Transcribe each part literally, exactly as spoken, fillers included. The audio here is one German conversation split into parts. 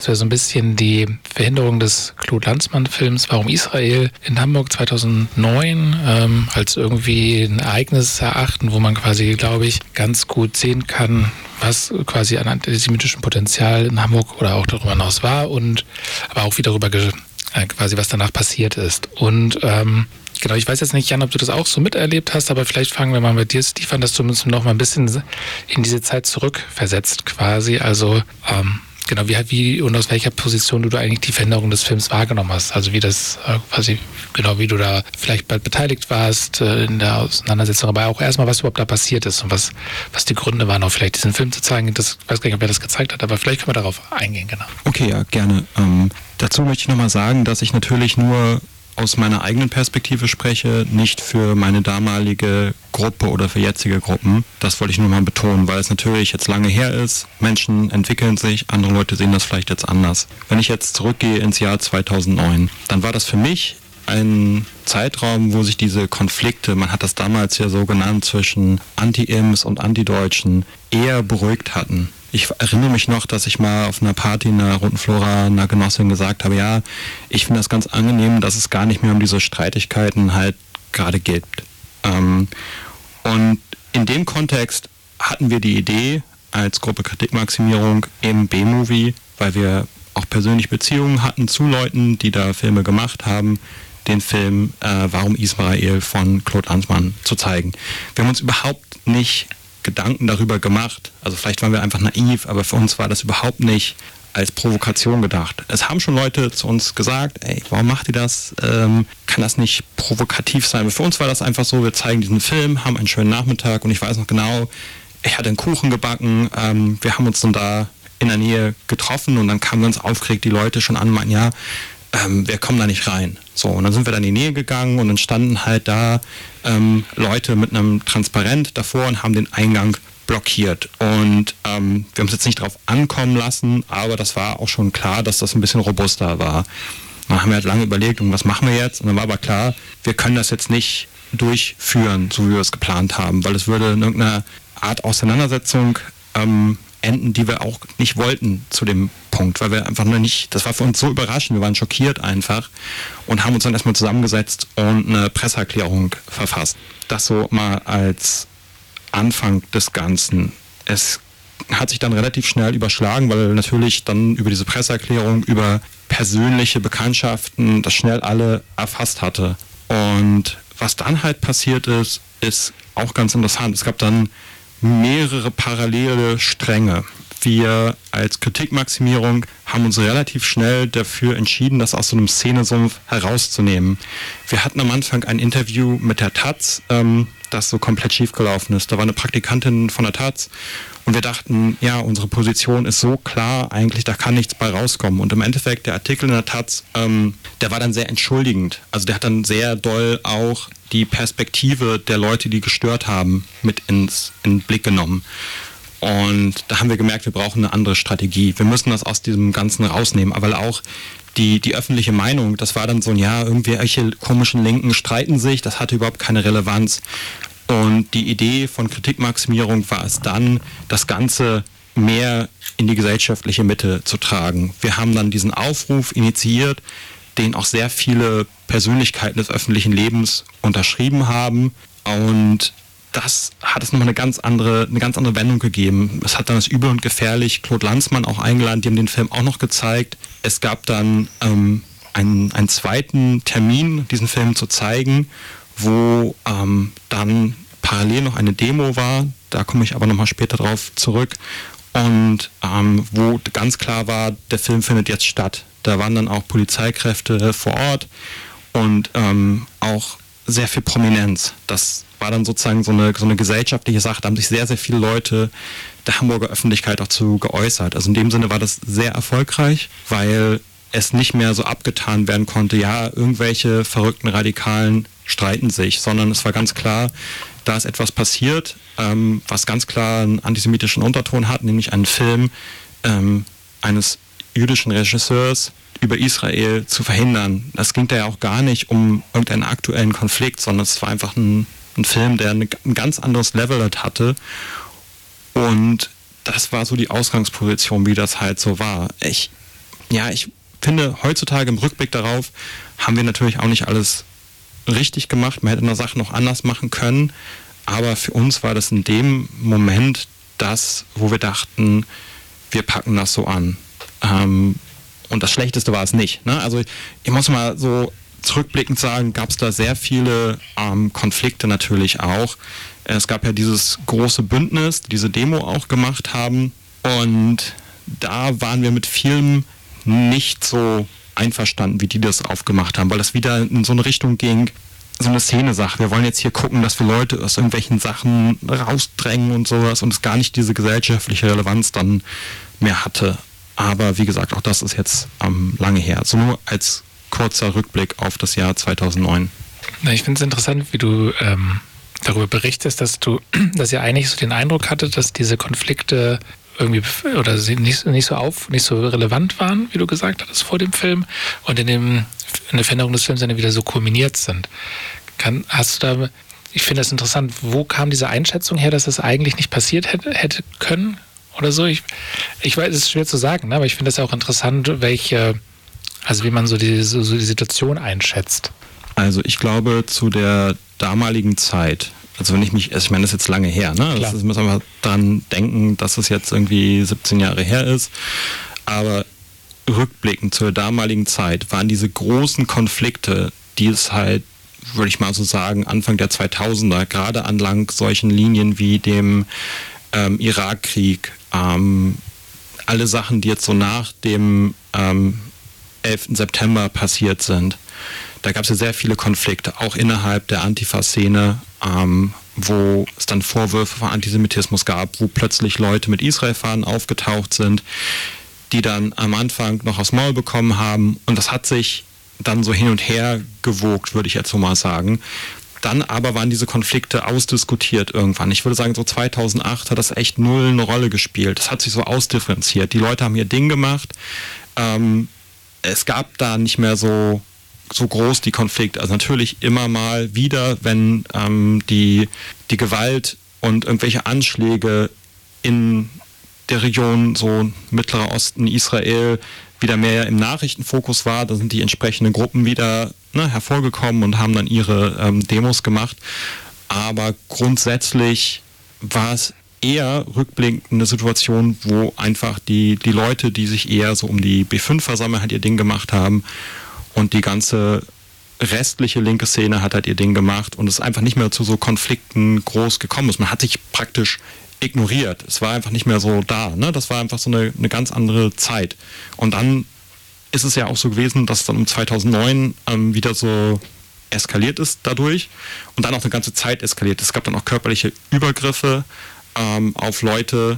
Das wäre so ein bisschen die Verhinderung des Claude Lanzmann-Films Warum Israel in Hamburg zweitausendneun ähm, als irgendwie ein Ereignis erachten, wo man quasi, glaube ich, ganz gut sehen kann, was quasi an antisemitischem Potenzial in Hamburg oder auch darüber hinaus war und aber auch wie darüber ge- äh, quasi was danach passiert ist. Und ähm, genau, ich weiß jetzt nicht, Jan, ob du das auch so miterlebt hast, aber vielleicht fangen wir mal mit dir, Stefan, dass du uns noch mal ein bisschen in diese Zeit zurückversetzt quasi. Also ähm, genau, wie, wie und aus welcher Position du eigentlich die Veränderung des Films wahrgenommen hast. Also wie das äh, quasi, genau, wie du da vielleicht bald beteiligt warst äh, in der Auseinandersetzung, aber auch erstmal, was überhaupt da passiert ist und was, was die Gründe waren, auch vielleicht diesen Film zu zeigen. Das, ich weiß gar nicht, ob er das gezeigt hat, aber vielleicht können wir darauf eingehen, genau. Okay, ja, gerne. Ähm, dazu möchte ich nochmal sagen, dass ich natürlich nur aus meiner eigenen Perspektive spreche, nicht für meine damalige Gruppe oder für jetzige Gruppen. Das wollte ich nur mal betonen, weil es natürlich jetzt lange her ist. Menschen entwickeln sich, andere Leute sehen das vielleicht jetzt anders. Wenn ich jetzt zurückgehe ins Jahr zweitausendneun, dann war das für mich ein Zeitraum, wo sich diese Konflikte, man hat das damals ja so genannt, zwischen Anti-Ims und Anti-Deutschen eher beruhigt hatten. Ich erinnere mich noch, dass ich mal auf einer Party in der Roten Flora einer Genossin gesagt habe, ja, ich finde das ganz angenehm, dass es gar nicht mehr um diese Streitigkeiten halt gerade geht. Ähm, und in dem Kontext hatten wir die Idee als Gruppe Kritikmaximierung im B-Movie, weil wir auch persönlich Beziehungen hatten zu Leuten, die da Filme gemacht haben, den Film äh, Warum Israel von Claude Lanzmann zu zeigen. Wir haben uns überhaupt nicht Gedanken darüber gemacht, also vielleicht waren wir einfach naiv, aber für uns war das überhaupt nicht als Provokation gedacht. Es haben schon Leute zu uns gesagt, ey, warum macht ihr das? Ähm, kann das nicht provokativ sein? Aber für uns war das einfach so, wir zeigen diesen Film, haben einen schönen Nachmittag und ich weiß noch genau, ich hatte einen Kuchen gebacken, ähm, wir haben uns dann da in der Nähe getroffen und dann kamen ganz aufgeregt die Leute schon an und meinten, ja, ähm, wir kommen da nicht rein. So, und dann sind wir da in die Nähe gegangen und dann standen halt da ähm, Leute mit einem Transparent davor und haben den Eingang blockiert. Und ähm, wir haben es jetzt nicht drauf ankommen lassen, aber das war auch schon klar, dass das ein bisschen robuster war. Dann haben wir halt lange überlegt, und was machen wir jetzt? Und dann war aber klar, wir können das jetzt nicht durchführen, so wie wir es geplant haben, weil es würde in irgendeiner Art Auseinandersetzung ähm, enden, die wir auch nicht wollten zu dem Punkt, weil wir einfach noch nicht, das war für uns so überraschend, wir waren schockiert einfach und haben uns dann erstmal zusammengesetzt und eine Presseerklärung verfasst. Das so mal als Anfang des Ganzen. Es hat sich dann relativ schnell überschlagen, weil natürlich dann über diese Presseerklärung, über persönliche Bekanntschaften das schnell alle erfasst hatte. Und was dann halt passiert ist, ist auch ganz interessant. Es gab dann mehrere parallele Stränge. Wir als Kritikmaximierung haben uns relativ schnell dafür entschieden, das aus so einem Szenesumpf herauszunehmen. Wir hatten am Anfang ein Interview mit der Taz, ähm, das so komplett schiefgelaufen ist. Da war eine Praktikantin von der Taz und wir dachten, ja, unsere Position ist so klar, eigentlich da kann nichts bei rauskommen. Und im Endeffekt, der Artikel in der Taz, ähm, der war dann sehr entschuldigend. Also der hat dann sehr doll auch die Perspektive der Leute, die gestört haben, mit ins in den Blick genommen. Und da haben wir gemerkt, wir brauchen eine andere Strategie. Wir müssen das aus diesem Ganzen rausnehmen, aber auch die, die öffentliche Meinung, das war dann so ein, ja, irgendwelche komischen Linken streiten sich, das hatte überhaupt keine Relevanz. Und die Idee von Kritikmaximierung war es dann, das Ganze mehr in die gesellschaftliche Mitte zu tragen. Wir haben dann diesen Aufruf initiiert, den auch sehr viele Persönlichkeiten des öffentlichen Lebens unterschrieben haben. Und das hat es nochmal eine ganz andere, eine ganz andere Wendung gegeben. Es hat dann das Übel und Gefährlich Claude Lanzmann auch eingeladen, die haben den Film auch noch gezeigt. Es gab dann ähm, einen, einen zweiten Termin, diesen Film zu zeigen, wo ähm, dann parallel noch eine Demo war. Da komme ich aber nochmal später drauf zurück. Und ähm, wo ganz klar war, der Film findet jetzt statt. Da waren dann auch Polizeikräfte vor Ort und ähm, auch sehr viel Prominenz. Das war dann sozusagen so eine, so eine gesellschaftliche Sache. Da haben sich sehr, sehr viele Leute der Hamburger Öffentlichkeit auch zu geäußert. Also in dem Sinne war das sehr erfolgreich, weil es nicht mehr so abgetan werden konnte, ja, irgendwelche verrückten Radikalen streiten sich, sondern es war ganz klar, da ist etwas passiert, ähm, was ganz klar einen antisemitischen Unterton hat, nämlich einen Film ähm, eines jüdischen Regisseurs über Israel zu verhindern. Das ging da ja auch gar nicht um irgendeinen aktuellen Konflikt, sondern es war einfach ein, ein Film, der eine, ein ganz anderes Level hatte. Und das war so die Ausgangsposition, wie das halt so war. Ich ja, ich finde, heutzutage im Rückblick darauf haben wir natürlich auch nicht alles richtig gemacht. Man hätte eine Sache noch anders machen können. Aber für uns war das in dem Moment das, wo wir dachten, wir packen das so an. Ähm, und das Schlechteste war es nicht. Ne? Also ich muss mal so zurückblickend sagen, gab es da sehr viele ähm, Konflikte natürlich auch. Es gab ja dieses große Bündnis, diese Demo auch gemacht haben. Und da waren wir mit vielem nicht so einverstanden, wie die das aufgemacht haben, weil das wieder in so eine Richtung ging, so eine Szene-Sache. Wir wollen jetzt hier gucken, dass wir Leute aus irgendwelchen Sachen rausdrängen und sowas und es gar nicht diese gesellschaftliche Relevanz dann mehr hatte. Aber wie gesagt, auch das ist jetzt ähm, lange her. Also nur als kurzer Rückblick auf das Jahr zweitausendneun. Na, ich finde es interessant, wie du ähm, darüber berichtest, dass du, dass ihr eigentlich so den Eindruck hattet, dass diese Konflikte irgendwie oder sie nicht, nicht so auf, nicht so relevant waren, wie du gesagt hattest, vor dem Film und in dem in der Veränderung des Films dann wieder so kulminiert sind. Kann, hast du da, ich finde das interessant, wo kam diese Einschätzung her, dass das eigentlich nicht passiert hätte, hätte können oder so? Ich, ich weiß, es ist schwer zu sagen, ne? Aber ich finde das auch interessant, welche, also wie man so die, so, so die Situation einschätzt. Also ich glaube, zu der damaligen Zeit, also wenn ich mich, also ich meine, das ist jetzt lange her, ne? Das ist, muss man mal dran denken, dass es jetzt irgendwie siebzehn Jahre her ist, aber rückblickend zur damaligen Zeit waren diese großen Konflikte, die es halt, würde ich mal so sagen, Anfang der zweitausender, gerade anlang solchen Linien wie dem ähm, Irakkrieg, ähm, alle Sachen, die jetzt so nach dem ähm, elften September passiert sind, da gab es ja sehr viele Konflikte, auch innerhalb der Antifa-Szene, ähm, wo es dann Vorwürfe von Antisemitismus gab, wo plötzlich Leute mit Israel-Fahnen aufgetaucht sind, die dann am Anfang noch aufs Maul bekommen haben. Und das hat sich dann so hin und her gewogt, würde ich jetzt so mal sagen. Dann aber waren diese Konflikte ausdiskutiert irgendwann. Ich würde sagen, so zweitausendacht hat das echt null eine Rolle gespielt. Das hat sich so ausdifferenziert. Die Leute haben ihr Ding gemacht. Ähm, es gab da nicht mehr so, so groß die Konflikte. Also natürlich immer mal wieder, wenn ähm, die, die Gewalt und irgendwelche Anschläge in der Region, so Mittlerer Osten, Israel, wieder mehr im Nachrichtenfokus war, da sind die entsprechenden Gruppen wieder ne, hervorgekommen und haben dann ihre ähm, Demos gemacht. Aber grundsätzlich war es eher rückblickend eine Situation, wo einfach die, die Leute, die sich eher so um die B fünf versammeln, halt ihr Ding gemacht haben und die ganze restliche linke Szene hat halt ihr Ding gemacht und es einfach nicht mehr zu so Konflikten groß gekommen ist. Man hat sich praktisch ignoriert. Es war einfach nicht mehr so da. Ne? Das war einfach so eine, eine ganz andere Zeit. Und dann ist es ja auch so gewesen, dass es dann um zweitausendneun ähm, wieder so eskaliert ist dadurch und dann auch eine ganze Zeit eskaliert. Es gab dann auch körperliche Übergriffe ähm, auf Leute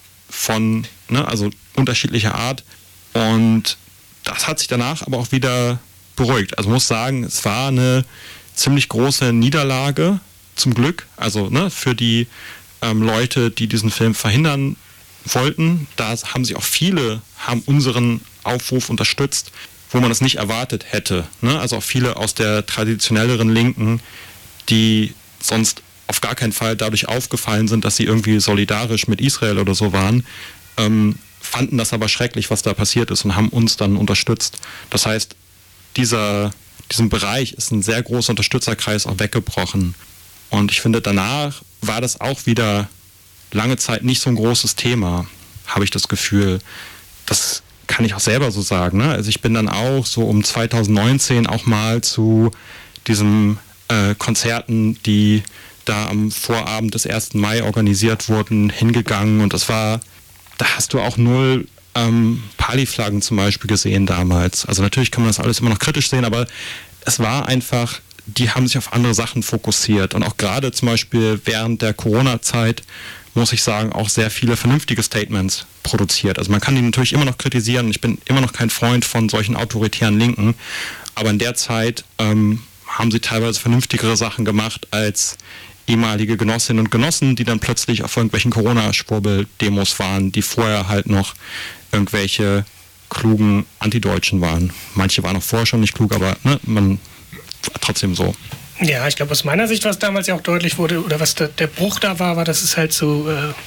von, ne, also unterschiedlicher Art und das hat sich danach aber auch wieder beruhigt. Also muss sagen, es war eine ziemlich große Niederlage, zum Glück, also ne, für die ähm, Leute, die diesen Film verhindern wollten. Da haben sich auch viele, haben unseren Aufruf unterstützt, wo man es nicht erwartet hätte. Ne? Also auch viele aus der traditionelleren Linken, die sonst auf gar keinen Fall dadurch aufgefallen sind, dass sie irgendwie solidarisch mit Israel oder so waren, ähm, fanden das aber schrecklich, was da passiert ist und haben uns dann unterstützt. Das heißt, dieser, diesem Bereich ist ein sehr großer Unterstützerkreis auch weggebrochen. Und ich finde, danach war das auch wieder lange Zeit nicht so ein großes Thema, habe ich das Gefühl. Das kann ich auch selber so sagen. Ne? Also ich bin dann auch so um zweitausendneunzehn auch mal zu diesen äh, Konzerten, die da am Vorabend des ersten Mai organisiert wurden, hingegangen. Und das war, da hast du auch null ähm, Pali-Flaggen zum Beispiel gesehen damals. Also natürlich kann man das alles immer noch kritisch sehen, aber es war einfach, die haben sich auf andere Sachen fokussiert. Und auch gerade zum Beispiel während der Corona-Zeit, muss ich sagen, auch sehr viele vernünftige Statements produziert. Also man kann die natürlich immer noch kritisieren. Ich bin immer noch kein Freund von solchen autoritären Linken. Aber in der Zeit ähm, haben sie teilweise vernünftigere Sachen gemacht als ehemalige Genossinnen und Genossen, die dann plötzlich auf irgendwelchen Corona-Schwurbel-Demos waren, die vorher halt noch irgendwelche klugen Antideutschen waren. Manche waren auch vorher schon nicht klug, aber ne, man war trotzdem so. Ja, ich glaube, aus meiner Sicht, was damals ja auch deutlich wurde, oder was da, der Bruch da war, war, dass es halt so, äh,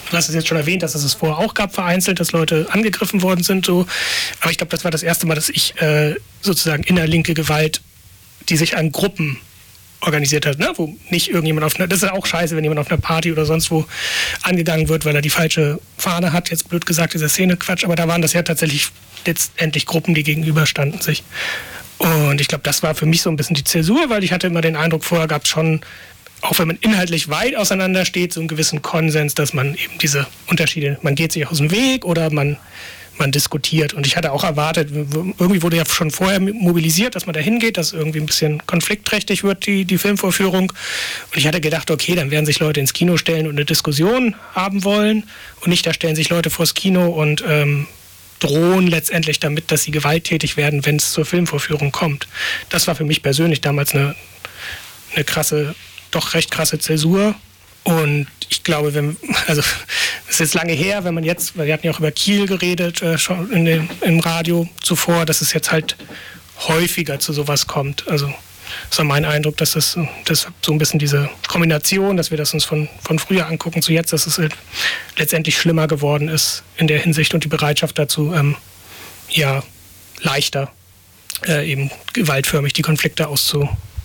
Du hast es jetzt schon erwähnt, dass es es vorher auch gab, vereinzelt, dass Leute angegriffen worden sind. So. Aber ich glaube, das war das erste Mal, dass ich äh, sozusagen innerlinke Gewalt, die sich an Gruppen organisiert hat, ne? Wo nicht irgendjemand auf einer, das ist auch scheiße, wenn jemand auf einer Party oder sonst wo angegangen wird, weil er die falsche Fahne hat, jetzt blöd gesagt, dieser Szene-Quatsch, aber da waren das ja tatsächlich letztendlich Gruppen, die gegenüberstanden sich. Und ich glaube, das war für mich so ein bisschen die Zäsur, weil ich hatte immer den Eindruck, vorher gab es schon, auch wenn man inhaltlich weit auseinander steht, so einen gewissen Konsens, dass man eben diese Unterschiede, man geht sich aus dem Weg oder man, man diskutiert. Und ich hatte auch erwartet, irgendwie wurde ja schon vorher mobilisiert, dass man da hingeht, dass irgendwie ein bisschen konfliktträchtig wird, die, die Filmvorführung. Und ich hatte gedacht, okay, dann werden sich Leute ins Kino stellen und eine Diskussion haben wollen. Und nicht, da stellen sich Leute vors Kino und ähm, drohen letztendlich damit, dass sie gewalttätig werden, wenn es zur Filmvorführung kommt. Das war für mich persönlich damals eine, eine krasse, doch recht krasse Zäsur. Und ich glaube, wenn, also das ist jetzt lange her, wenn man jetzt, weil wir hatten ja auch über Kiel geredet, äh, schon in den, im Radio zuvor, dass es jetzt halt häufiger zu sowas kommt. Also das war mein Eindruck, dass das, das so ein bisschen diese Kombination, dass wir das uns von, von früher angucken zu jetzt, dass es letztendlich schlimmer geworden ist in der Hinsicht und die Bereitschaft dazu, ähm, ja, leichter äh, eben gewaltförmig die Konflikte auszu,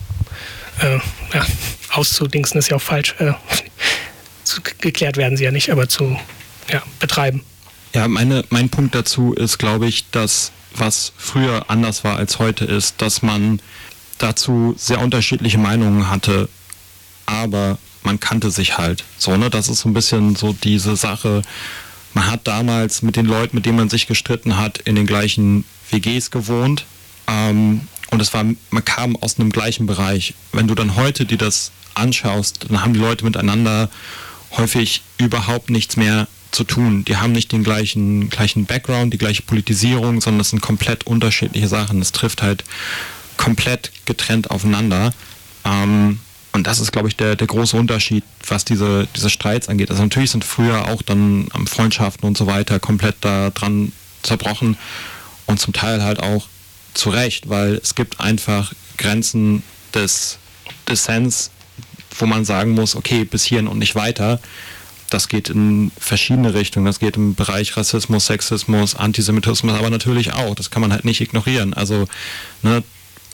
äh, ja, auszudingsen ist ja auch falsch, äh, zu, geklärt werden sie ja nicht, aber zu ja, betreiben. Ja, meine, mein Punkt dazu ist, glaube ich, dass was früher anders war als heute ist, dass man dazu sehr unterschiedliche Meinungen hatte, aber man kannte sich halt. So, ne? Das ist so ein bisschen so diese Sache, man hat damals mit den Leuten, mit denen man sich gestritten hat, in den gleichen W Gs gewohnt ähm, und es war, man kam aus einem gleichen Bereich. Wenn du dann heute dir das anschaust, dann haben die Leute miteinander häufig überhaupt nichts mehr zu tun. Die haben nicht den gleichen, gleichen Background, die gleiche Politisierung, sondern es sind komplett unterschiedliche Sachen. Es trifft halt komplett getrennt aufeinander. Ähm, und das ist, glaube ich, der, der große Unterschied, was diese, diese Streits angeht. Also natürlich sind früher auch dann ähm, Freundschaften und so weiter komplett da dran zerbrochen und zum Teil halt auch zu Recht, weil es gibt einfach Grenzen des Dissens, wo man sagen muss, okay, bis hierhin und nicht weiter. Das geht in verschiedene Richtungen. Das geht im Bereich Rassismus, Sexismus, Antisemitismus, aber natürlich auch. Das kann man halt nicht ignorieren. Also, ne,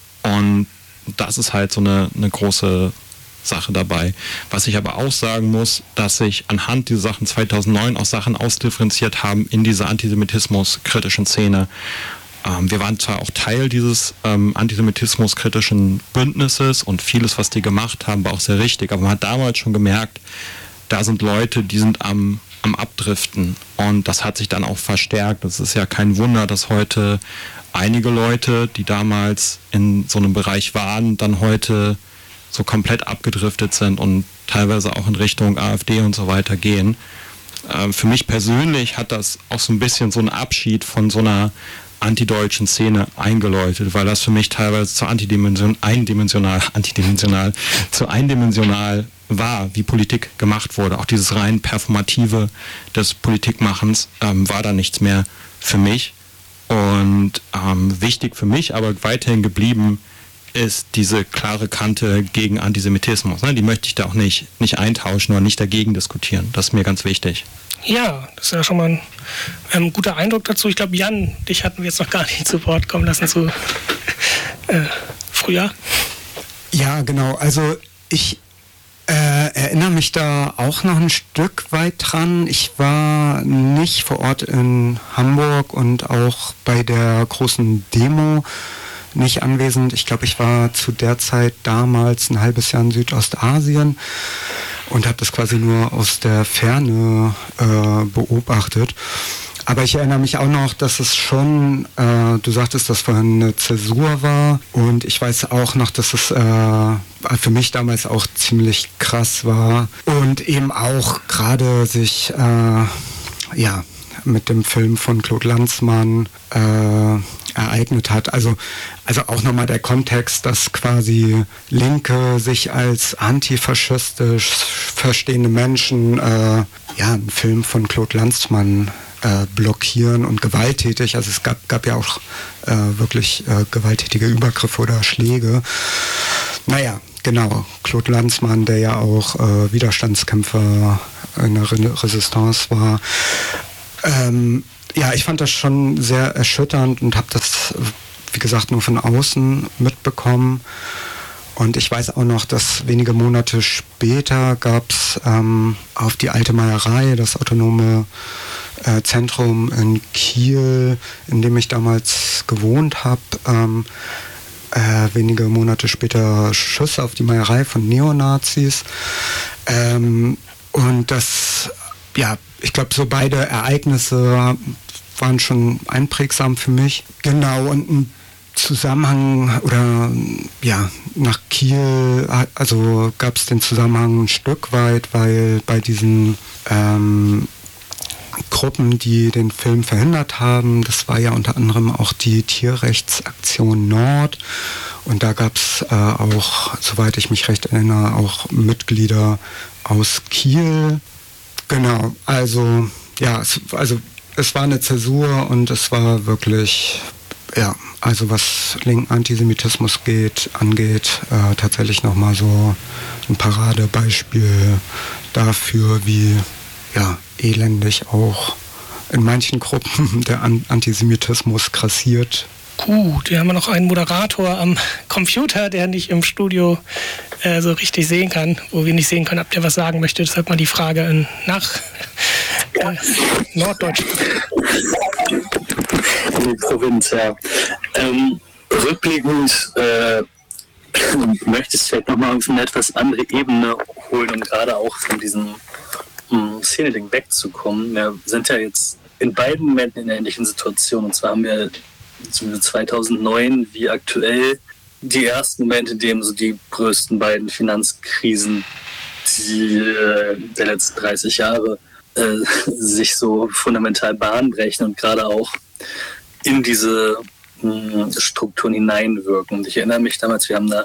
und das ist halt so eine, eine große Sache dabei. Was ich aber auch sagen muss, dass sich anhand dieser Sachen zweitausendneun auch Sachen ausdifferenziert haben in dieser antisemitismus-kritischen Szene. Ähm, wir waren zwar auch Teil dieses ähm, antisemitismus-kritischen Bündnisses und vieles, was die gemacht haben, war auch sehr richtig, aber man hat damals schon gemerkt, da sind Leute, die sind am, am Abdriften und das hat sich dann auch verstärkt. Es ist ja kein Wunder, dass heute einige Leute, die damals in so einem Bereich waren, dann heute so komplett abgedriftet sind und teilweise auch in Richtung AfD und so weiter gehen. Äh, für mich persönlich hat das auch so ein bisschen so einen Abschied von so einer antideutschen Szene eingeläutet, weil das für mich teilweise zu antidimension, eindimensional, antidimensional, zu eindimensional war, wie Politik gemacht wurde. Auch dieses rein Performative des Politikmachens ähm, war da nichts mehr für mich. Und ähm, wichtig für mich, aber weiterhin geblieben, ist diese klare Kante gegen Antisemitismus. Ne? Die möchte ich da auch nicht, nicht eintauschen oder nicht dagegen diskutieren. Das ist mir ganz wichtig. Ja, das ist ja schon mal ein ähm, guter Eindruck dazu. Ich glaube, Jan, dich hatten wir jetzt noch gar nicht zu Wort kommen lassen zu äh, früher. Ja, genau. Also ich äh, erinnere mich da auch noch ein Stück weit dran. Ich war nicht vor Ort in Hamburg und auch bei der großen Demo nicht anwesend. Ich glaube, ich war zu der Zeit damals ein halbes Jahr in Südostasien und habe das quasi nur aus der Ferne äh, beobachtet. Aber ich erinnere mich auch noch, dass es schon, äh, du sagtest, dass vorhin eine Zäsur war und ich weiß auch noch, dass es äh, für mich damals auch ziemlich krass war und eben auch gerade sich, äh, ja, mit dem Film von Claude Lanzmann äh, ereignet hat. Also, also auch nochmal der Kontext, dass quasi Linke sich als antifaschistisch verstehende Menschen äh, ja, einen Film von Claude Lanzmann äh, blockieren und gewalttätig. Also es gab, gab ja auch äh, wirklich äh, gewalttätige Übergriffe oder Schläge. Naja, genau. Claude Lanzmann, der ja auch äh, Widerstandskämpfer in der Resistance war. Ähm, ja, ich fand das schon sehr erschütternd und habe das, wie gesagt, nur von außen mitbekommen. Und ich weiß auch noch, dass wenige Monate später gab es ähm, auf die Alte Meierei, das autonome äh, Zentrum in Kiel, in dem ich damals gewohnt habe, ähm, äh, wenige Monate später Schüsse auf die Meierei von Neonazis. Ähm, und das, ja, ich glaube, so beide Ereignisse waren schon einprägsam für mich. Genau, und ein Zusammenhang oder ja, nach Kiel, also gab es den Zusammenhang ein Stück weit, weil bei diesen ähm, Gruppen, die den Film verhindert haben, das war ja unter anderem auch die Tierrechtsaktion Nord, und da gab es äh, auch, soweit ich mich recht erinnere, auch Mitglieder aus Kiel. Genau, also ja, es, also es war eine Zäsur und es war wirklich, ja, also was linken Antisemitismus geht, angeht, äh, tatsächlich nochmal so ein Paradebeispiel dafür, wie ja, elendig auch in manchen Gruppen der An- Antisemitismus grassiert. Gut, wir haben ja noch einen Moderator am Computer, der nicht im Studio äh, so richtig sehen kann, wo wir nicht sehen können, ob der was sagen möchte. Deshalb mal die Frage in, nach äh, Norddeutsch. In die Provinz, ja. Ähm, rückblickend äh, möchte ich vielleicht nochmal auf eine etwas andere Ebene holen, um gerade auch von diesem um, Szene-Ding wegzukommen. Wir sind ja jetzt in beiden Momenten in einer ähnlichen Situation. Und zwar haben wir zweitausendneun wie aktuell die ersten Momente, in denen so die größten beiden Finanzkrisen die, äh, der letzten dreißig Jahre äh, sich so fundamental Bahn brechen und gerade auch in diese mh, Strukturen hineinwirken. Und ich erinnere mich damals, wir haben da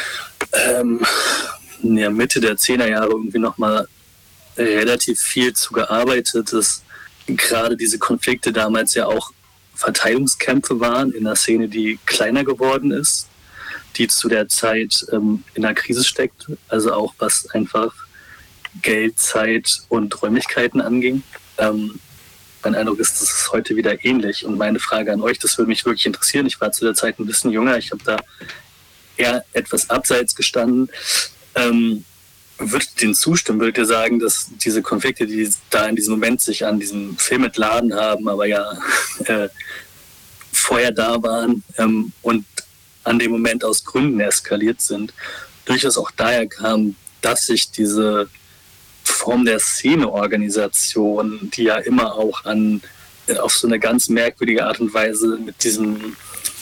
ähm, in der Mitte der Zehnerjahre irgendwie nochmal relativ viel zu gearbeitet, dass gerade diese Konflikte damals ja auch Verteilungskämpfe waren in einer Szene, die kleiner geworden ist, die zu der Zeit ähm, in einer Krise steckt, also auch was einfach Geld, Zeit und Räumlichkeiten anging. Ähm, mein Eindruck ist, das ist heute wieder ähnlich. Und meine Frage an euch, das würde mich wirklich interessieren. Ich war zu der Zeit ein bisschen jünger, ich habe da eher etwas abseits gestanden. Ähm, würdet ihr denen zustimmen? Würdet ihr sagen, dass diese Konflikte, die da in diesem Moment sich an diesem Film entladen haben, aber ja äh, vorher da waren ähm, und an dem Moment aus Gründen eskaliert sind, durchaus auch daher kam, dass sich diese Form der Szeneorganisation, die ja immer auch an auf so eine ganz merkwürdige Art und Weise mit diesem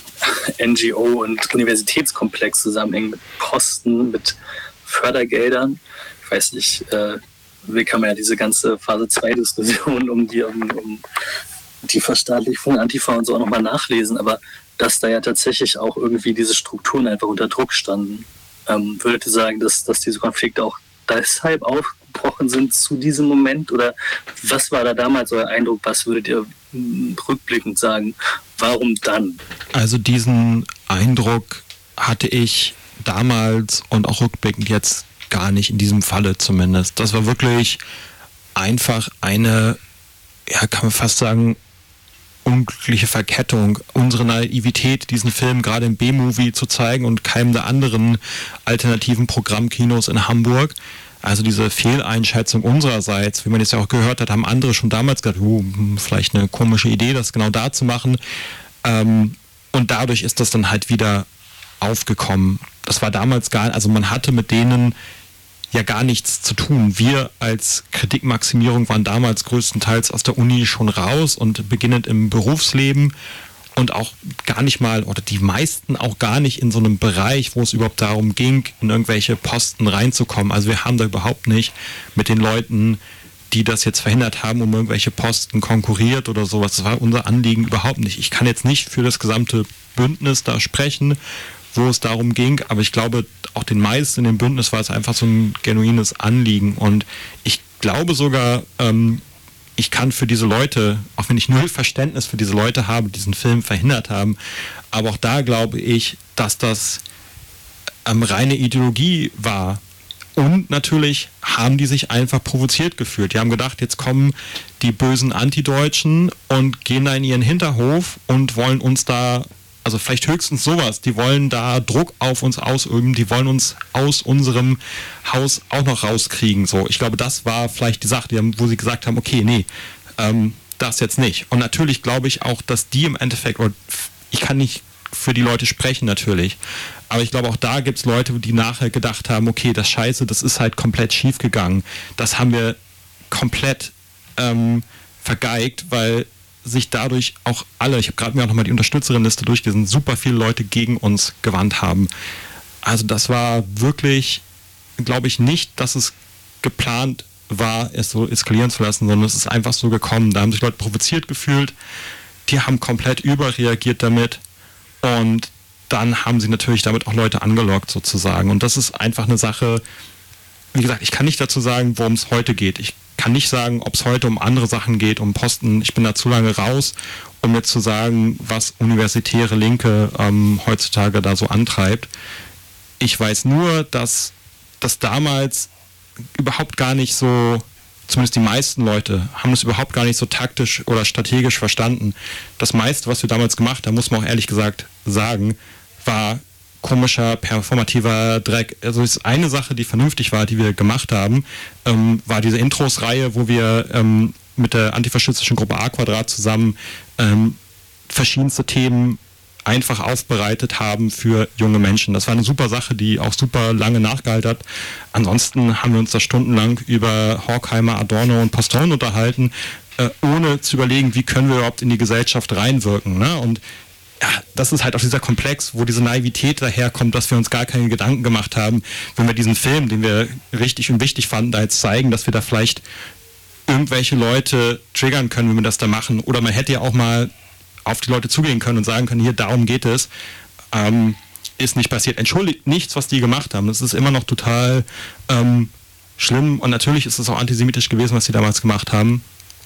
N G O- und Universitätskomplex zusammenhängt, mit Posten, mit Fördergeldern. Ich weiß nicht, äh, wie kann man ja diese ganze Phase zwei Diskussion um die, um, um die Verstaatlichung, Antifa und so auch nochmal nachlesen, aber dass da ja tatsächlich auch irgendwie diese Strukturen einfach unter Druck standen. Ähm, würdet ihr sagen, dass, dass diese Konflikte auch deshalb aufgebrochen sind zu diesem Moment? Oder was war da damals euer Eindruck? Was würdet ihr rückblickend sagen? Warum dann? Also diesen Eindruck hatte ich damals und auch rückblickend jetzt gar nicht, in diesem Falle zumindest. Das war wirklich einfach eine, ja, kann man fast sagen, unglückliche Verkettung, unsere Naivität, diesen Film gerade im B-Movie zu zeigen und keinem der anderen alternativen Programmkinos in Hamburg. Also diese Fehleinschätzung unsererseits, wie man jetzt ja auch gehört hat, haben andere schon damals gesagt, oh, vielleicht eine komische Idee, das genau da zu machen. Ähm, und dadurch ist das dann halt wieder aufgekommen. Das war damals gar, also man hatte mit denen ja gar nichts zu tun. Wir als Kritikmaximierung waren damals größtenteils aus der Uni schon raus und beginnend im Berufsleben und auch gar nicht mal, oder die meisten auch gar nicht in so einem Bereich, wo es überhaupt darum ging, in irgendwelche Posten reinzukommen. Also wir haben da überhaupt nicht mit den Leuten, die das jetzt verhindert haben, um irgendwelche Posten konkurriert oder sowas. Das war unser Anliegen überhaupt nicht. Ich kann jetzt nicht für das gesamte Bündnis da sprechen, wo es darum ging, aber ich glaube, auch den meisten in dem Bündnis war es einfach so ein genuines Anliegen und ich glaube sogar, ähm, ich kann für diese Leute, auch wenn ich null Verständnis für diese Leute habe, die diesen Film verhindert haben, aber auch da glaube ich, dass das ähm, reine Ideologie war. Und natürlich haben die sich einfach provoziert gefühlt. Die haben gedacht, jetzt kommen die bösen Antideutschen und gehen da in ihren Hinterhof und wollen uns da, also vielleicht höchstens sowas, die wollen da Druck auf uns ausüben, die wollen uns aus unserem Haus auch noch rauskriegen. So, ich glaube, das war vielleicht die Sache, wo sie gesagt haben, okay, nee, ähm, das jetzt nicht. Und natürlich glaube ich auch, dass die im Endeffekt, oder ich kann nicht für die Leute sprechen natürlich, aber ich glaube auch da gibt es Leute, die nachher gedacht haben, okay, das Scheiße, das ist halt komplett schief gegangen. Das haben wir komplett ähm, vergeigt, weil sich dadurch auch alle, ich habe gerade mir auch nochmal die Unterstützerinnenliste durchgelesen, super viele Leute gegen uns gewandt haben. Also das war wirklich, glaube ich nicht, dass es geplant war, es so eskalieren zu lassen, sondern es ist einfach so gekommen. Da haben sich Leute provoziert gefühlt, die haben komplett überreagiert damit und dann haben sie natürlich damit auch Leute angelockt sozusagen. Und das ist einfach eine Sache, wie gesagt, ich kann nicht dazu sagen, worum es heute geht. Ich kann nicht sagen, ob es heute um andere Sachen geht, um Posten. Ich bin da zu lange raus, um jetzt zu sagen, was universitäre Linke ähm, heutzutage da so antreibt. Ich weiß nur, dass das damals überhaupt gar nicht so, zumindest die meisten Leute, haben das überhaupt gar nicht so taktisch oder strategisch verstanden. Das meiste, was wir damals gemacht haben, muss man auch ehrlich gesagt sagen, war komischer, performativer Dreck. Also ist eine Sache, die vernünftig war, die wir gemacht haben, ähm, war diese Intros-Reihe, wo wir ähm, mit der antifaschistischen Gruppe A Quadrat zusammen ähm, verschiedenste Themen einfach aufbereitet haben für junge Menschen. Das war eine super Sache, die auch super lange nachgehalten hat. Ansonsten haben wir uns da stundenlang über Horkheimer, Adorno und Postone unterhalten, äh, ohne zu überlegen, wie können wir überhaupt in die Gesellschaft reinwirken. Ne? Und ja, das ist halt auch dieser Komplex, wo diese Naivität daherkommt, dass wir uns gar keine Gedanken gemacht haben, wenn wir diesen Film, den wir richtig und wichtig fanden, da jetzt zeigen, dass wir da vielleicht irgendwelche Leute triggern können, wenn wir das da machen. Oder man hätte ja auch mal auf die Leute zugehen können und sagen können, hier, darum geht es. Ähm, ist nicht passiert. Entschuldigt nichts, was die gemacht haben. Das ist immer noch total ähm, schlimm und natürlich ist es auch antisemitisch gewesen, was sie damals gemacht haben.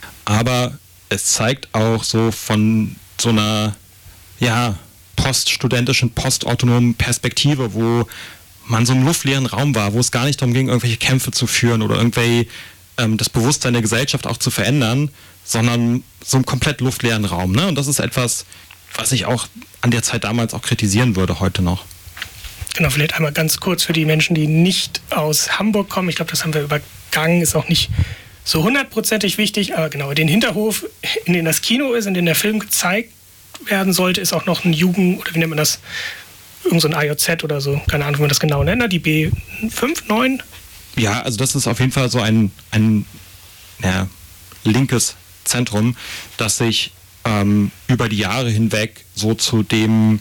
Aber es zeigt auch so von so einer ja, poststudentischen, postautonomen Perspektive, wo man so im luftleeren Raum war, wo es gar nicht darum ging, irgendwelche Kämpfe zu führen oder irgendwie ähm, das Bewusstsein der Gesellschaft auch zu verändern, sondern so einen komplett luftleeren Raum. Ne? Und das ist etwas, was ich auch an der Zeit damals auch kritisieren würde, heute noch. Genau, vielleicht einmal ganz kurz für die Menschen, die nicht aus Hamburg kommen. Ich glaube, das haben wir übergangen, ist auch nicht so hundertprozentig wichtig, aber genau, den Hinterhof, in dem das Kino ist, in dem der Film gezeigt werden sollte, ist auch noch ein Jugend, oder wie nennt man das, irgend so ein A J Z oder so, keine Ahnung, wie man das genau nennt, die B fünf, neun? Ja, also das ist auf jeden Fall so ein, ein ja, linkes Zentrum, das sich ähm, über die Jahre hinweg so zu dem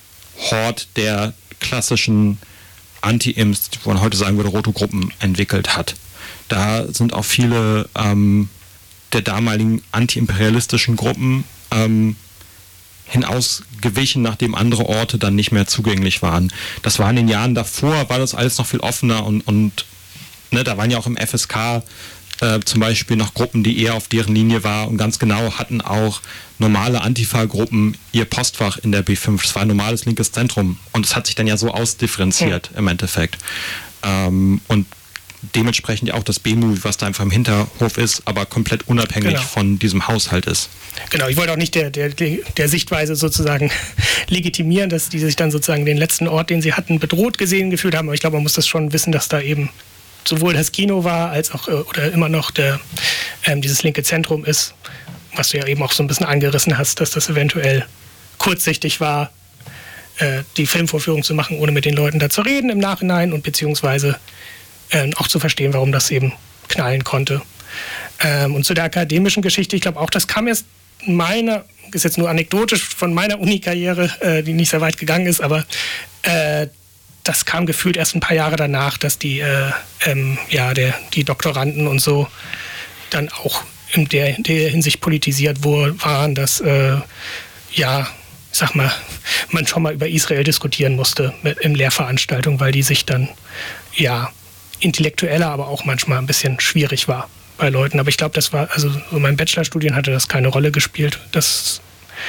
Hort der klassischen Anti-Imps, wo man heute sagen würde, rote Gruppen entwickelt hat. Da sind auch viele ähm, der damaligen anti-imperialistischen Gruppen ähm, hinausgewichen, nachdem andere Orte dann nicht mehr zugänglich waren. Das war in den Jahren davor, war das alles noch viel offener und, und ne, da waren ja auch im F S K äh, zum Beispiel noch Gruppen, die eher auf deren Linie war und ganz genau hatten auch normale Antifa-Gruppen ihr Postfach in der B fünf. Das war ein normales linkes Zentrum und es hat sich dann ja so ausdifferenziert im Endeffekt. Ähm, und dementsprechend ja auch das B-Movie, was da einfach im Hinterhof ist, aber komplett unabhängig genau. von diesem Haushalt ist. Genau, ich wollte auch nicht der, der, der Sichtweise sozusagen legitimieren, dass die sich dann sozusagen den letzten Ort, den sie hatten, bedroht gesehen gefühlt haben, aber ich glaube, man muss das schon wissen, dass da eben sowohl das Kino war, als auch oder immer noch der, ähm, dieses linke Zentrum ist, was du ja eben auch so ein bisschen angerissen hast, dass das eventuell kurzsichtig war, äh, die Filmvorführung zu machen, ohne mit den Leuten da zu reden im Nachhinein und beziehungsweise äh, auch zu verstehen, warum das eben knallen konnte. Ähm, und zu der akademischen Geschichte, ich glaube auch, das kam erst meiner, ist jetzt nur anekdotisch von meiner Uni-Karriere, äh, die nicht sehr weit gegangen ist, aber äh, das kam gefühlt erst ein paar Jahre danach, dass die, äh, ähm, ja, der, die Doktoranden und so dann auch in der, in der Hinsicht politisiert wurde, waren, dass, äh, ja, ich sag mal, man schon mal über Israel diskutieren musste mit, in Lehrveranstaltungen, weil die sich dann, ja, intellektueller, aber auch manchmal ein bisschen schwierig war bei Leuten. Aber ich glaube, das war, also so mein Bachelorstudien hatte das keine Rolle gespielt. Das,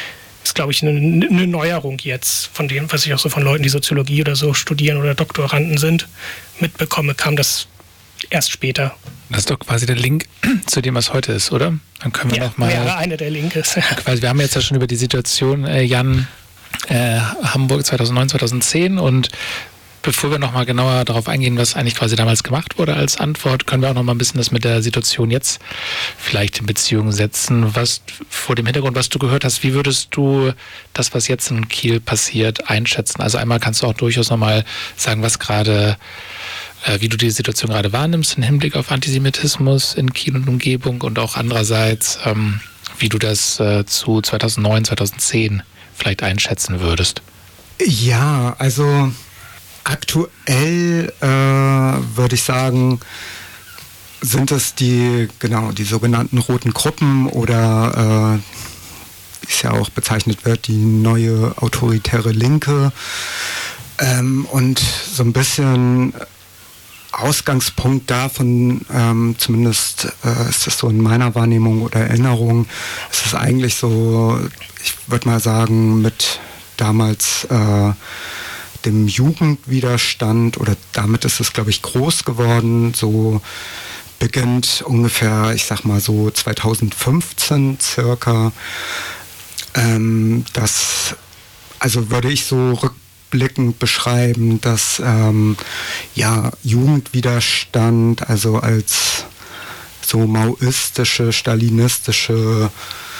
ist, glaube ich, eine, eine Neuerung jetzt, von dem, was ich auch so von Leuten, die Soziologie oder so studieren oder Doktoranden sind, mitbekomme, kam das erst später. Das ist doch quasi der Link zu dem, was heute ist, oder? Dann können wir ja, noch mal. Ja, einer der Link ist. Quasi, wir haben jetzt ja schon über die Situation, äh, Jan, äh, Hamburg zweitausendneun, zweitausendzehn, und bevor wir nochmal genauer darauf eingehen, was eigentlich quasi damals gemacht wurde als Antwort, können wir auch nochmal ein bisschen das mit der Situation jetzt vielleicht in Beziehung setzen. Was vor dem Hintergrund, was du gehört hast, wie würdest du das, was jetzt in Kiel passiert, einschätzen? Also einmal kannst du auch durchaus nochmal sagen, was gerade, äh, wie du die Situation gerade wahrnimmst im Hinblick auf Antisemitismus in Kiel und Umgebung, und auch andererseits, ähm, wie du das äh, zu zweitausendneun, zweitausendzehn vielleicht einschätzen würdest. Ja, also aktuell äh, würde ich sagen, sind es die, genau, die sogenannten roten Gruppen oder, äh, wie es ja auch bezeichnet wird, die neue autoritäre Linke. Ähm, und so ein bisschen Ausgangspunkt davon, ähm, zumindest äh, ist es so in meiner Wahrnehmung oder Erinnerung, ist es eigentlich so, ich würde mal sagen, mit damals äh, dem Jugendwiderstand, oder damit ist es, glaube ich, groß geworden, so beginnt ungefähr, ich sag mal so zweitausendfünfzehn circa. Ähm, das, also würde ich so rückblickend beschreiben, dass ähm, ja, Jugendwiderstand, also als so maoistische, stalinistische,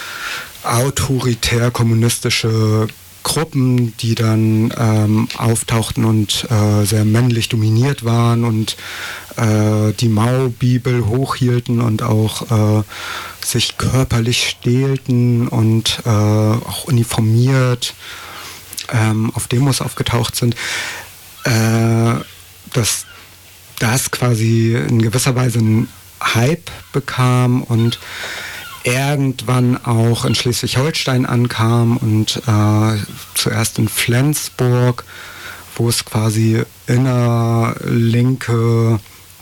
autoritär-kommunistische Gruppen, die dann ähm, auftauchten und äh, sehr männlich dominiert waren und äh, die Mao-Bibel hochhielten und auch äh, sich körperlich stählten und äh, auch uniformiert ähm, auf Demos aufgetaucht sind, äh, dass das quasi in gewisser Weise einen Hype bekam und irgendwann auch in Schleswig-Holstein ankam und äh, zuerst in Flensburg, wo es quasi innerlinke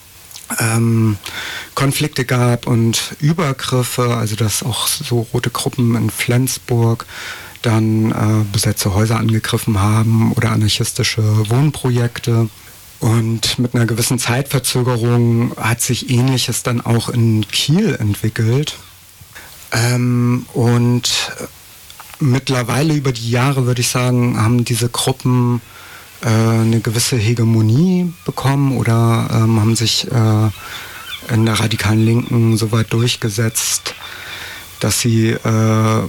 ähm, Konflikte gab und Übergriffe, also dass auch so rote Gruppen in Flensburg dann äh, besetzte Häuser angegriffen haben oder anarchistische Wohnprojekte. Und mit einer gewissen Zeitverzögerung hat sich Ähnliches dann auch in Kiel entwickelt. Ähm, und mittlerweile über die Jahre, würde ich sagen, haben diese Gruppen äh, eine gewisse Hegemonie bekommen oder ähm, haben sich äh, in der radikalen Linken so weit durchgesetzt, dass sie äh,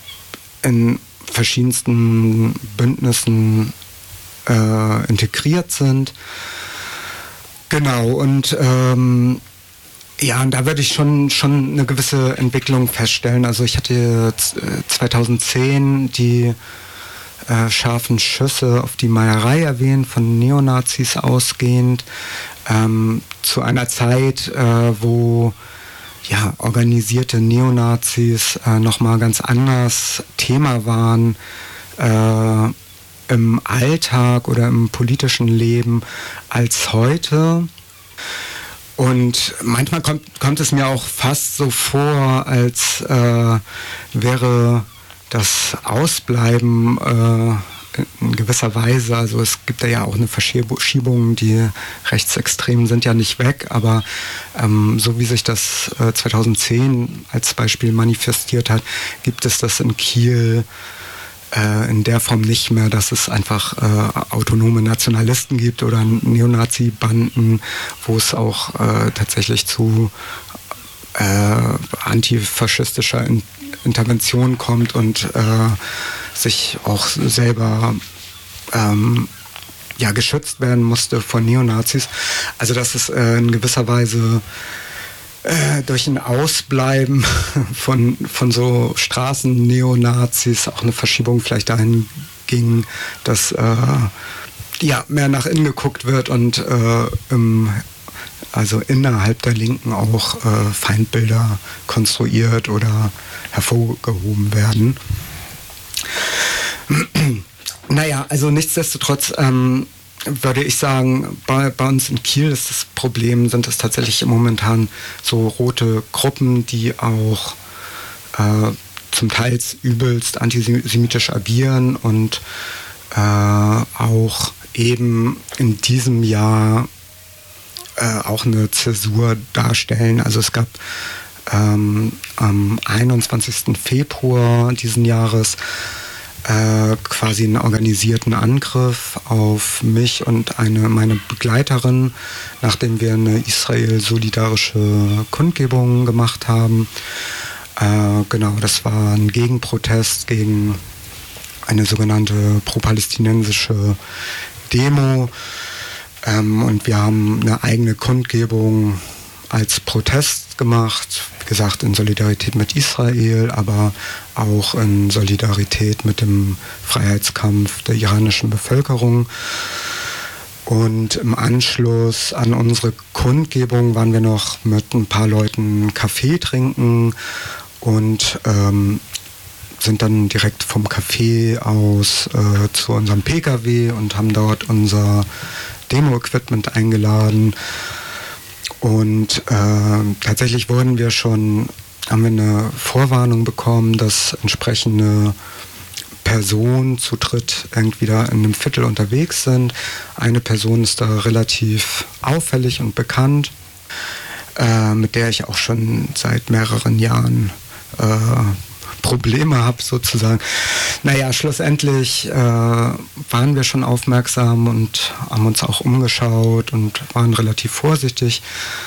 in verschiedensten Bündnissen äh, integriert sind. Genau, und ähm, ja, und da würde ich schon, schon eine gewisse Entwicklung feststellen. Also ich hatte zweitausendzehn die äh, scharfen Schüsse auf die Meierei erwähnt, von Neonazis ausgehend, ähm, zu einer Zeit, äh, wo ja, organisierte Neonazis äh, nochmal ganz anders Thema waren äh, im Alltag oder im politischen Leben als heute. Und manchmal kommt, kommt es mir auch fast so vor, als äh, wäre das Ausbleiben äh, in gewisser Weise, also es gibt ja auch eine Verschiebung, die Rechtsextremen sind ja nicht weg, aber ähm, so wie sich das äh, zweitausendzehn als Beispiel manifestiert hat, gibt es das in Kiel äh, in der Form nicht mehr, dass es einfach äh, autonome Nationalisten gibt oder Neonazi-Banden, wo es auch äh, tatsächlich zu äh, antifaschistischer in- Intervention kommt und äh, sich auch selber ähm, ja, geschützt werden musste von Neonazis. Also dass es äh, in gewisser Weise äh, durch ein Ausbleiben von, von so Straßen-Neonazis auch eine Verschiebung vielleicht dahin ging, dass äh, ja, mehr nach innen geguckt wird und äh, im, also innerhalb der Linken auch äh, Feindbilder konstruiert oder hervorgehoben werden. Naja, also nichtsdestotrotz ähm, würde ich sagen, bei, bei uns in Kiel ist das Problem, sind es tatsächlich momentan so rote Gruppen, die auch äh, zum Teil übelst antisemitisch agieren und äh, auch eben in diesem Jahr äh, auch eine Zäsur darstellen. Also es gab ähm, am einundzwanzigsten Februar diesen Jahres äh, quasi einen organisierten Angriff auf mich und eine meine Begleiterin, nachdem wir eine Israel-solidarische Kundgebung gemacht haben. Äh, genau, das war ein Gegenprotest gegen eine sogenannte pro-palästinensische Demo. Ähm, und wir haben eine eigene Kundgebung als Protest gemacht, wie gesagt in Solidarität mit Israel, aber auch in Solidarität mit dem Freiheitskampf der iranischen Bevölkerung. Und im Anschluss an unsere Kundgebung waren wir noch mit ein paar Leuten Kaffee trinken und ähm, sind dann direkt vom Café aus äh, zu unserem P K W und haben dort unser Demo-Equipment eingeladen. Und äh, tatsächlich wurden wir schon, haben wir eine Vorwarnung bekommen, dass entsprechende Personen zu dritt irgendwie da in einem Viertel unterwegs sind. Eine Person ist da relativ auffällig und bekannt, äh, mit der ich auch schon seit mehreren Jahren äh, Probleme habe sozusagen. Naja, schlussendlich äh, waren wir schon aufmerksam und haben uns auch umgeschaut und waren relativ vorsichtig.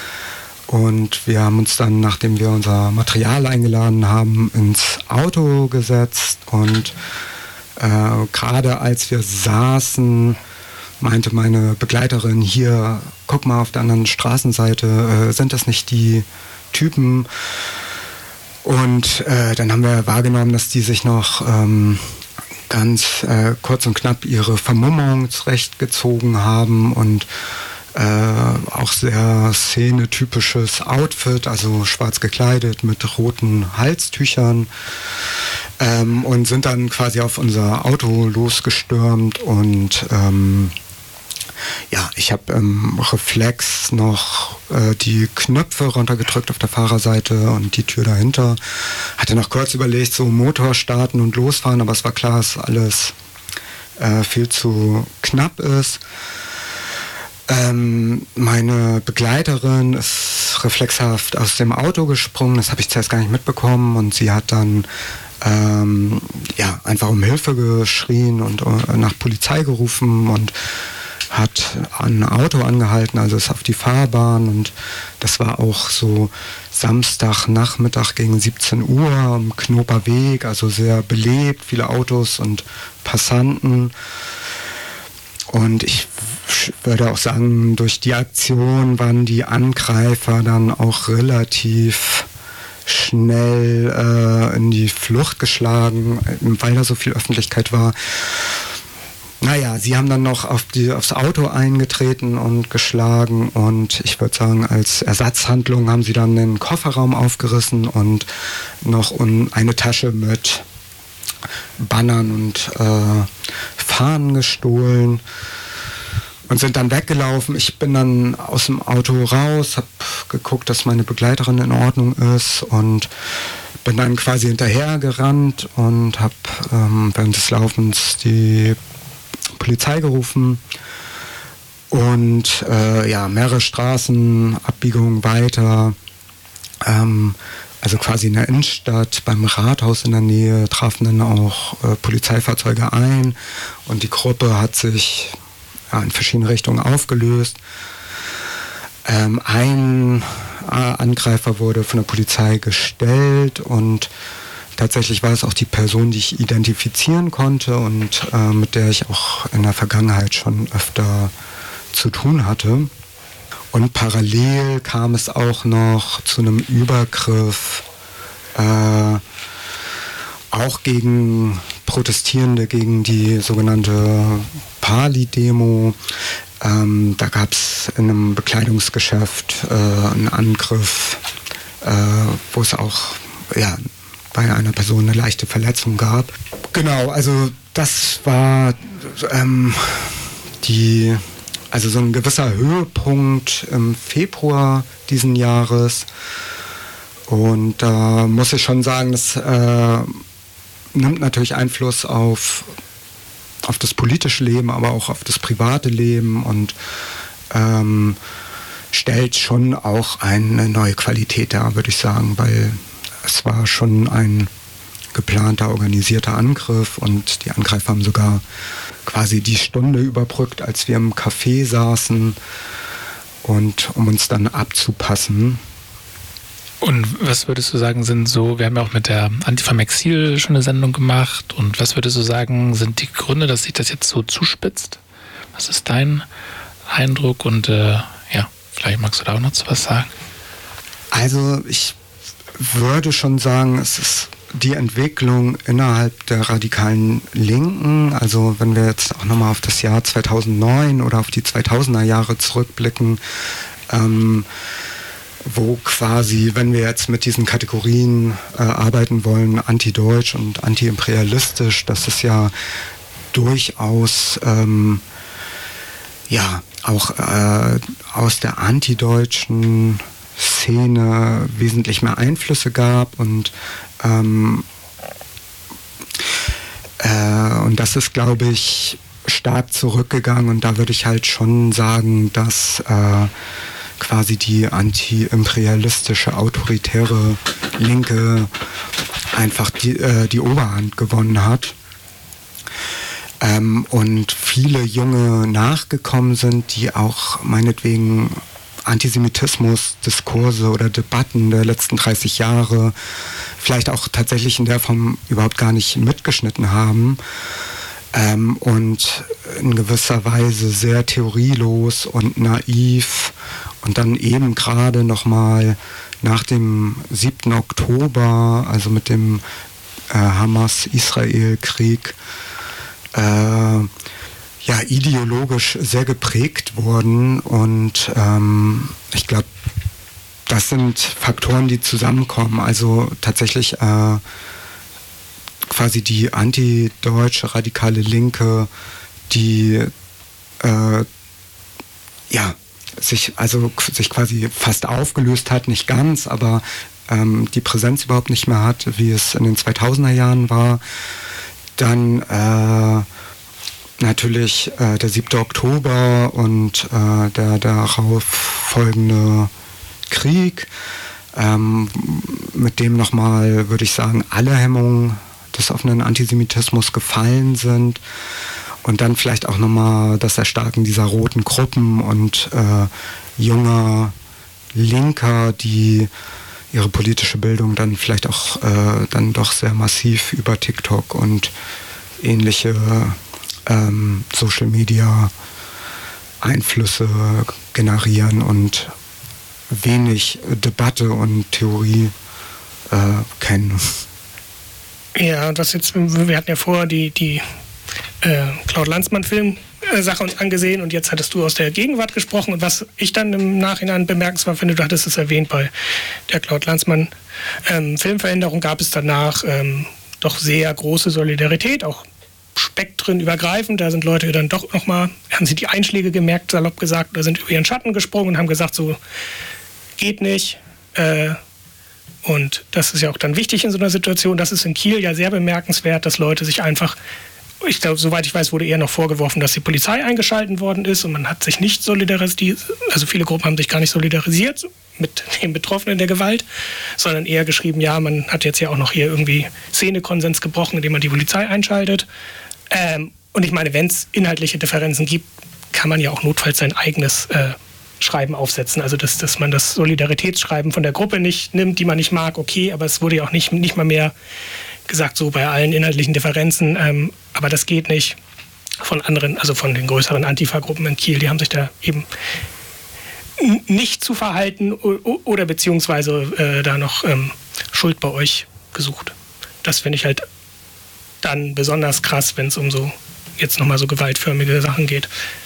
Und wir haben uns dann, nachdem wir unser Material eingeladen haben, ins Auto gesetzt. Und äh, gerade als wir saßen, meinte meine Begleiterin, hier, guck mal auf der anderen Straßenseite, äh, sind das nicht die Typen? Und äh, dann haben wir wahrgenommen, dass die sich noch ähm, ganz äh, kurz und knapp ihre Vermummung zurechtgezogen haben und äh, auch sehr szenetypisches Outfit, also schwarz gekleidet mit roten Halstüchern, ähm, und sind dann quasi auf unser Auto losgestürmt und ähm, ja, ich habe im Reflex noch äh, die Knöpfe runtergedrückt auf der Fahrerseite und die Tür dahinter. Hatte noch kurz überlegt, so Motor starten und losfahren, aber es war klar, dass alles äh, viel zu knapp ist. Ähm, meine Begleiterin ist reflexhaft aus dem Auto gesprungen, das habe ich zuerst gar nicht mitbekommen und sie hat dann ähm, ja, einfach um Hilfe geschrien und äh, nach Polizei gerufen und hat ein Auto angehalten, also ist auf die Fahrbahn und das war auch so Samstagnachmittag gegen siebzehn Uhr am Knoper Weg, also sehr belebt, viele Autos und Passanten. Und ich würde auch sagen, durch die Aktion waren die Angreifer dann auch relativ schnell äh, in die Flucht geschlagen, weil da so viel Öffentlichkeit war. Naja, sie haben dann noch auf die, aufs Auto eingetreten und geschlagen und ich würde sagen, als Ersatzhandlung haben sie dann den Kofferraum aufgerissen und noch eine Tasche mit Bannern und äh, Fahnen gestohlen und sind dann weggelaufen. Ich bin dann aus dem Auto raus, habe geguckt, dass meine Begleiterin in Ordnung ist und bin dann quasi hinterhergerannt und habe ähm, während des Laufens die Polizei gerufen und äh, ja, mehrere Straßenabbiegungen weiter, ähm, also quasi in der Innenstadt, beim Rathaus in der Nähe, trafen dann auch äh, Polizeifahrzeuge ein und die Gruppe hat sich ja, in verschiedene Richtungen aufgelöst. Ähm, ein äh, Angreifer wurde von der Polizei gestellt und tatsächlich war es auch die Person, die ich identifizieren konnte und äh, mit der ich auch in der Vergangenheit schon öfter zu tun hatte. Und parallel kam es auch noch zu einem Übergriff, äh, auch gegen Protestierende, gegen die sogenannte Pali-Demo. Ähm, da gab es in einem Bekleidungsgeschäft äh, einen Angriff, äh, wo es auch ja, bei einer Person eine leichte Verletzung gab. Genau, also das war ähm, die, also so ein gewisser Höhepunkt im Februar diesen Jahres. Und da äh, muss ich schon sagen, das äh, nimmt natürlich Einfluss auf, auf das politische Leben, aber auch auf das private Leben und ähm, stellt schon auch eine neue Qualität dar, würde ich sagen, weil es war schon ein geplanter, organisierter Angriff und die Angreifer haben sogar quasi die Stunde überbrückt, als wir im Café saßen und um uns dann abzupassen. Und was würdest du sagen, sind so, wir haben ja auch mit der Antifa im Exil schon eine Sendung gemacht, und was würdest du sagen, sind die Gründe, dass sich das jetzt so zuspitzt? Was ist dein Eindruck? Und äh, ja, vielleicht magst du da auch noch zu was sagen. Also ich würde schon sagen, es ist die Entwicklung innerhalb der radikalen Linken, also wenn wir jetzt auch nochmal auf das Jahr zweitausendneun oder auf die zweitausender Jahre zurückblicken, ähm, wo quasi, wenn wir jetzt mit diesen Kategorien äh, arbeiten wollen, antideutsch und antiimperialistisch, dass es ja durchaus ähm, ja auch äh, aus der antideutschen Szene wesentlich mehr Einflüsse gab und ähm, äh, und das ist, glaube ich, stark zurückgegangen, und da würde ich halt schon sagen, dass äh, quasi die anti-imperialistische, autoritäre Linke einfach die, äh, die Oberhand gewonnen hat. Ähm, und viele Junge nachgekommen sind, die auch meinetwegen Antisemitismus, Diskurse oder Debatten der letzten dreißig Jahre vielleicht auch tatsächlich in der Form überhaupt gar nicht mitgeschnitten haben ähm, und in gewisser Weise sehr theorielos und naiv und dann eben gerade nochmal nach dem siebten Oktober, also mit dem äh, Hamas-Israel-Krieg, äh, ja, ideologisch sehr geprägt wurden, und ähm, ich glaube, das sind Faktoren, die zusammenkommen. Also tatsächlich äh, quasi die antideutsche radikale Linke, die äh, ja sich also sich quasi fast aufgelöst hat, nicht ganz, aber ähm, die Präsenz überhaupt nicht mehr hat, wie es in den zweitausender Jahren war. Dann äh, natürlich äh, der siebte Oktober und äh, der darauf folgende Krieg, ähm, mit dem nochmal, würde ich sagen, alle Hemmungen des offenen Antisemitismus gefallen sind, und dann vielleicht auch nochmal das Erstarken dieser roten Gruppen und äh, junger Linker, die ihre politische Bildung dann vielleicht auch äh, dann doch sehr massiv über TikTok und ähnliche ähm, Social Media Einflüsse generieren und wenig Debatte und Theorie äh, kennen. Ja, das jetzt, wir hatten ja vorher die, die äh, Claude-Lanzmann-Film-Sache uns angesehen, und jetzt hattest du aus der Gegenwart gesprochen, und was ich dann im Nachhinein bemerkenswert finde, du hattest es erwähnt, bei der Claude-Lanzmann-Filmveränderung ähm, gab es danach ähm, doch sehr große Solidarität, auch spektrenübergreifend. Da sind Leute dann doch nochmal, haben sie die Einschläge gemerkt, salopp gesagt, oder sind über ihren Schatten gesprungen und haben gesagt, so geht nicht. Äh, und das ist ja auch dann wichtig in so einer Situation. Das ist in Kiel ja sehr bemerkenswert, dass Leute sich einfach, ich glaube, soweit ich weiß, wurde eher noch vorgeworfen, dass die Polizei eingeschaltet worden ist, und man hat sich nicht solidarisiert, also viele Gruppen haben sich gar nicht solidarisiert mit den Betroffenen der Gewalt, sondern eher geschrieben, ja, man hat jetzt ja auch noch hier irgendwie Szenekonsens gebrochen, indem man die Polizei einschaltet. Ähm, und ich meine, wenn es inhaltliche Differenzen gibt, kann man ja auch notfalls sein eigenes äh, Schreiben aufsetzen. Also dass, dass man das Solidaritätsschreiben von der Gruppe nicht nimmt, die man nicht mag, okay, aber es wurde ja auch nicht, nicht mal mehr gesagt, so bei allen inhaltlichen Differenzen, ähm, aber das geht nicht von anderen, also von den größeren Antifa-Gruppen in Kiel, die haben sich da eben nicht zu verhalten oder beziehungsweise äh, da noch ähm, Schuld bei euch gesucht. Das finde ich halt dann besonders krass, wenn es um so jetzt nochmal so gewaltförmige Sachen geht.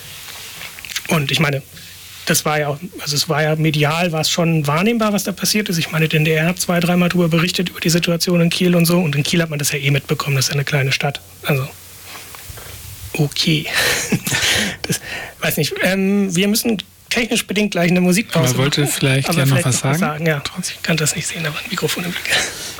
Und ich meine, das war ja auch, also es war ja medial, war es schon wahrnehmbar, was da passiert ist. Ich meine, der N D R hat zwei, dreimal darüber berichtet, über die Situation in Kiel und so. Und in Kiel hat man das ja eh mitbekommen, das ist ja eine kleine Stadt. Also, okay. das, weiß nicht. Ähm, wir müssen technisch bedingt gleich eine Musikpause Aber wollte machen. vielleicht aber ja noch vielleicht was sagen? sagen. Ja, ich kann das nicht sehen, aber ein Mikrofon im Blick.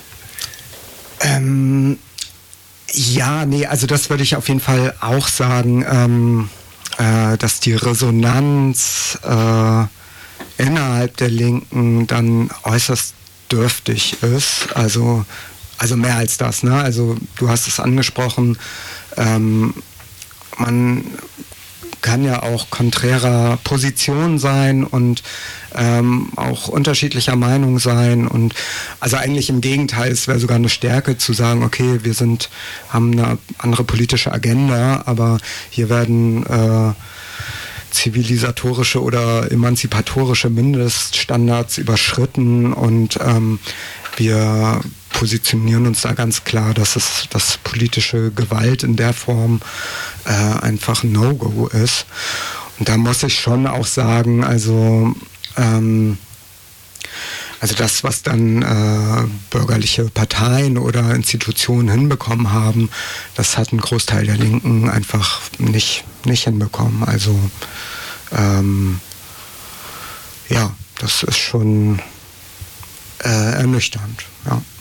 Ähm, ja, nee, also das würde ich auf jeden Fall auch sagen, ähm, äh, dass die Resonanz äh, innerhalb der Linken dann äußerst dürftig ist. Also, also mehr als das, ne? Also du hast es angesprochen, ähm, man kann ja auch konträrer Position sein und ähm, auch unterschiedlicher Meinung sein und also eigentlich im Gegenteil, es wäre sogar eine Stärke zu sagen, okay, wir sind, haben eine andere politische Agenda, aber hier werden äh, zivilisatorische oder emanzipatorische Mindeststandards überschritten und ähm, wir positionieren uns da ganz klar, dass es dass politische Gewalt in der Form äh, einfach ein No-Go ist. Und da muss ich schon auch sagen, also ähm, also das, was dann äh, bürgerliche Parteien oder Institutionen hinbekommen haben, das hat ein Großteil der Linken einfach nicht, nicht hinbekommen. Also ähm, ja, das ist schon äh, ernüchternd, ja.